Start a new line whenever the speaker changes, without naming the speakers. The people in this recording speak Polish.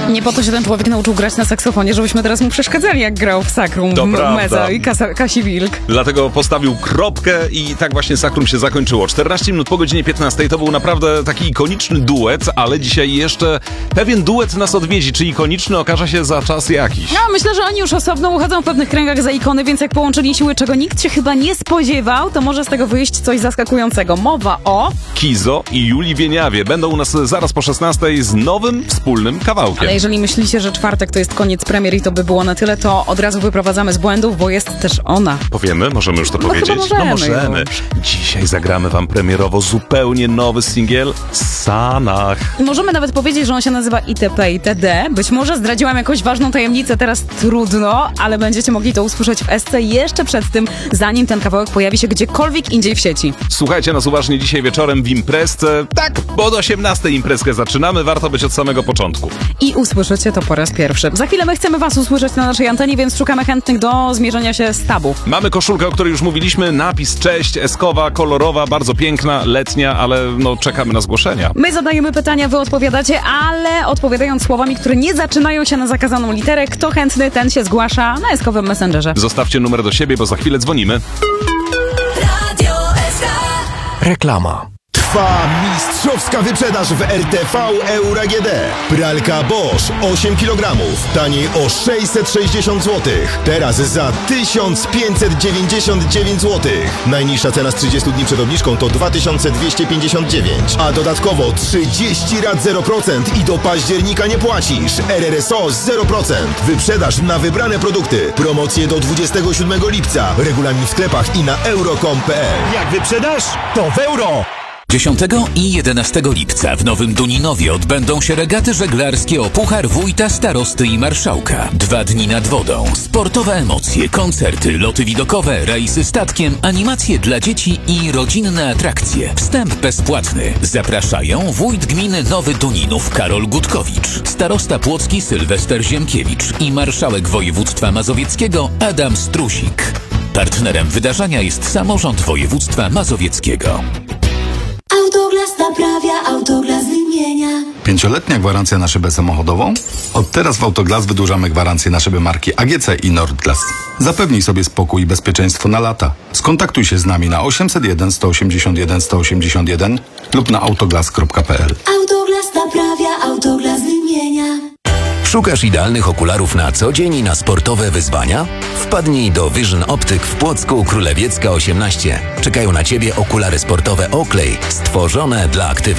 Nie po to się ten człowiek nauczył grać na saksofonie, żebyśmy teraz mu przeszkadzali, jak grał w Sakrum, Meza i Kasi Wilk.
Dlatego postawił kropkę i tak właśnie Sakrum się zakończyło. 14 minut po godzinie 15 to był naprawdę taki ikoniczny duet, ale dzisiaj jeszcze pewien duet nas odwiedzi. Czy ikoniczny okaże się za czas jakiś?
No, myślę, że oni już osobno uchodzą w pewnych kręgach za ikony, więc jak połączyli siły, czego nikt się chyba nie spodziewał, to może z tego wyjść coś zaskakującego. Mowa o...
Kizo i Julii Wieniawie będą u nas zaraz po 16 z nowym, wspólnym kawałkiem.
Ale jeżeli myślicie, że czwartek to jest koniec premier i to by było na tyle, to od razu wyprowadzamy z błędów, bo jest też ona.
Powiemy? Możemy już to powiedzieć?
Chyba możemy.
Dzisiaj zagramy wam premierowo zupełnie nowy singiel Sanach.
I możemy nawet powiedzieć, że on się nazywa ITP itd. Być może zdradziłam jakąś ważną tajemnicę, teraz trudno, ale będziecie mogli to usłyszeć w SC jeszcze przed tym, zanim ten kawałek pojawi się gdziekolwiek indziej w sieci.
Słuchajcie nas uważnie dzisiaj wieczorem w imprezce. Tak, bo od 18 imprezkę zaczynamy, warto być od samego początku.
I usłyszycie to po raz pierwszy. Za chwilę my chcemy was usłyszeć na naszej antenie, więc szukamy chętnych do zmierzenia się z tabu.
Mamy koszulkę, o której już mówiliśmy, napis cześć, eskowa, kolorowa, bardzo piękna, letnia, ale no czekamy na zgłoszenia.
My zadajemy pytania, wy odpowiadacie, ale odpowiadając słowami, które nie zaczynają się na zakazaną literę. Kto chętny, ten się zgłasza na eskowym Messengerze.
Zostawcie numer do siebie, bo za chwilę dzwonimy.
Reklama.
Trwa mistrzowska wyprzedaż w RTV Euro AGD. Pralka Bosch 8 kg, taniej o 660 zł. Teraz za 1599 zł. Najniższa cena z 30 dni przed obniżką to 2259, a dodatkowo 30 rat 0% i do października nie płacisz. RRSO 0%. Wyprzedaż na wybrane produkty. Promocje do 27 lipca. Regulamin w sklepach i na euro.com.pl.
Jak wyprzedasz, to w euro!
10 i 11 lipca w Nowym Duninowie odbędą się regaty żeglarskie o Puchar Wójta, Starosty i Marszałka. 2 dni nad wodą, sportowe emocje, koncerty, loty widokowe, rejsy statkiem, animacje dla dzieci i rodzinne atrakcje. Wstęp bezpłatny. Zapraszają wójt gminy Nowy Duninów Karol Gutkowicz, starosta płocki Sylwester Ziemkiewicz i marszałek województwa mazowieckiego Adam Strusik. Partnerem wydarzenia jest samorząd województwa mazowieckiego.
Autoglas naprawia, Autoglas wymienia.
5-letnia gwarancja na szybę samochodową? Od teraz w Autoglas wydłużamy gwarancję na szyby marki AGC i Nordglas. Zapewnij sobie spokój i bezpieczeństwo na lata. Skontaktuj się z nami na 801 181 181 lub na autoglas.pl.
Autoglas naprawia, Autoglas wymienia.
Szukasz idealnych okularów na co dzień i na sportowe wyzwania? Wpadnij do Vision Optyk w Płocku Królewiecka 18. Czekają na Ciebie okulary sportowe Oakley, stworzone dla aktywnych.